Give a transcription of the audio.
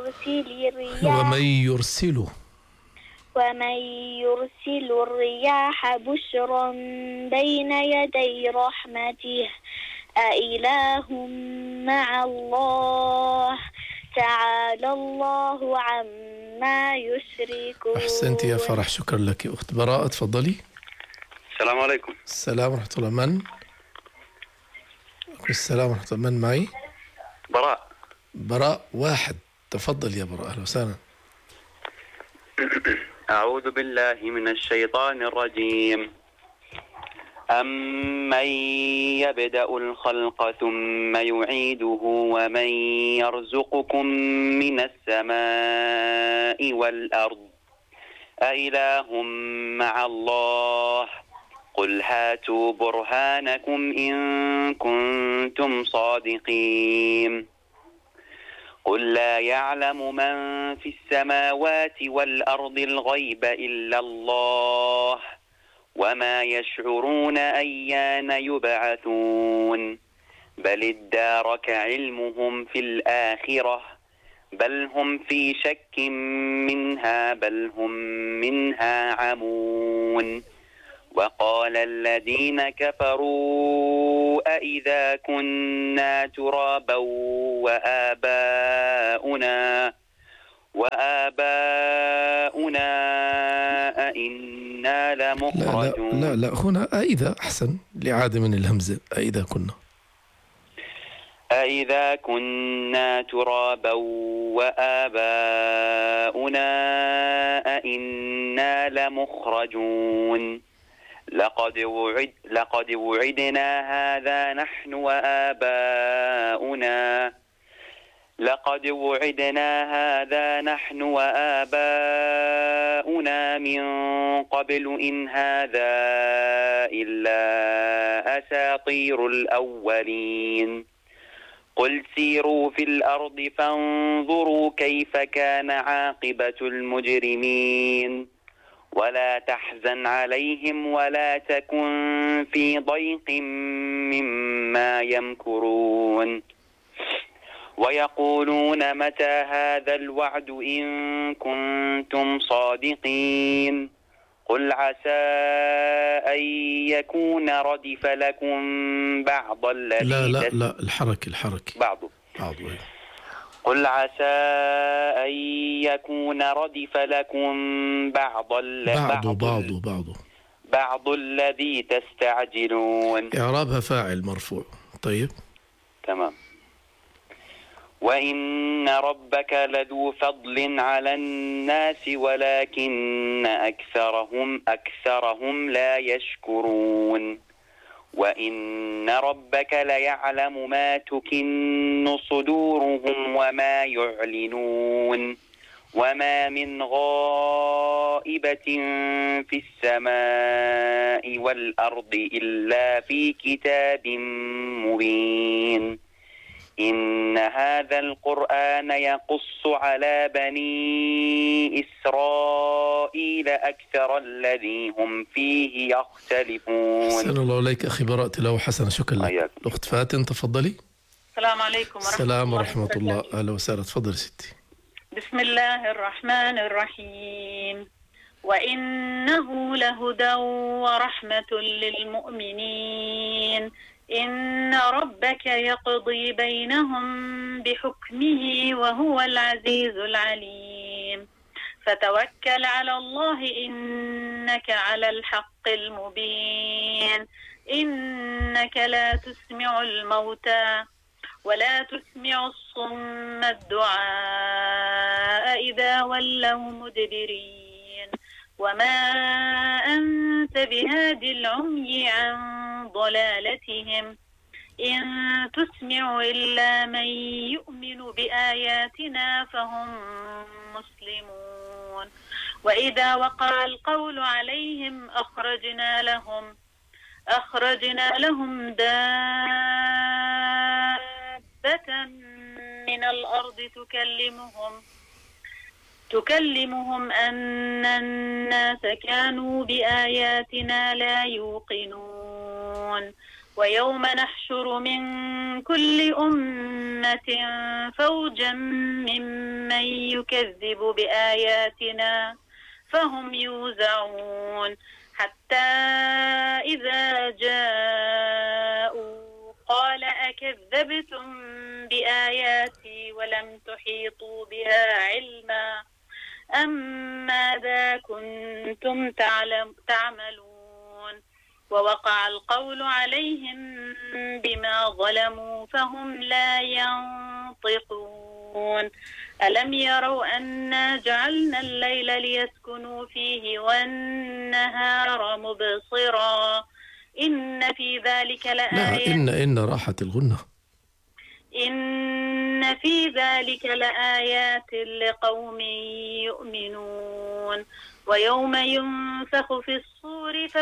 يرسل الرياح بشرا بين يدي رحمته أإله مع الله تعالى الله عما يشركون. أحسنت يا فرح، شكرا لك. أخت براءة تفضلي. السلام عليكم. السلام ورحمة الله. من؟ السلام ورحمة الله. من معي؟ براء واحد، تفضل يا براء. أهلا وسهلا. أعوذ بالله من الشيطان الرجيم. أمن يبدأ الخلق ثم يعيده ومن يرزقكم من السماء والأرض أإله مع الله قل هاتوا برهانكم إن كنتم صادقين. قل لا يعلم من في السماوات والأرض الغيب إلا الله وما يشعرون أيان يبعثون بل ادارك علمهم في الآخرة بل هم في شك منها بل هم منها عمون. وقال الذين كفروا أإذا كنا ترابا وآباؤنا أئنا لمخرجون. لا هنا أإذا أحسن لعادة من الهمزة. أإذا كنا ترابا وآباؤنا أئنا لمخرجون. لقد وعدنا هذا نحن وآباؤنا من قبل إن هذا إلا أساطير الأولين. قل سيروا في الأرض فانظروا كيف كان عاقبة المجرمين ولا تحزن عليهم ولا تكن في ضيق مما يمكرون. ويقولون متى هذا الوعد إن كنتم صادقين. قل عسى أن يكون ردف لكم بعض الذي لا الحركة بعض. قل عسى أن يكون ردف لكم بعض الذي تستعجلون. إعرابها فاعل مرفوع. طيب تمام. وإن ربك لذو فضل على الناس ولكن أكثرهم لا يشكرون. وإن ربك ليعلم ما تكن صدورهم وما يعلنون. وما من غائبة في السماء والأرض إلا في كتاب مبين. إن هذا القرآن يقص على بني إسرائيل أكثر الذي هم فيه يختلفون. أحسن الله إليك أخي براء، تلاوة حسنة، شكرا لك. الأخت فاتن تفضلي. السلام عليكم ورحمة الله. أهلا وسهلا. تفضلي ستي. بسم الله الرحمن الرحيم. وإنه لهدى ورحمة للمؤمنين. إن ربك يقضي بينهم بحكمه وهو العزيز العليم. فتوكل على الله إنك على الحق المبين. إنك لا تسمع الموتى ولا تسمع الصم الدعاء إذا ولوا مدبرين. وما أنت بهادي العمي عن ضلالتهم إن تسمع إلا من يؤمن بآياتنا فهم مسلمون. وإذا وقع القول عليهم أخرجنا لهم دابة من الأرض تكلمهم أن الناس كانوا بآياتنا لا يوقنون. ويوم نحشر من كل أمة فوجا ممن يكذب بآياتنا فهم يوزعون حتى إذا جاءوا قال أكذبتم بآياتي ولم تحيطوا بها علما أم ماذا كنتم تعملون ووقع القول عليهم بما ظلموا فهم لا ينطقون ألم يروا أنا جعلنا الليل ليسكنوا فيه والنهار مبصرا إن في ذلك لآيات إن راحت الغنة إن في ذلك لآيات لقوم يؤمنون ويوم ينفخ في الصور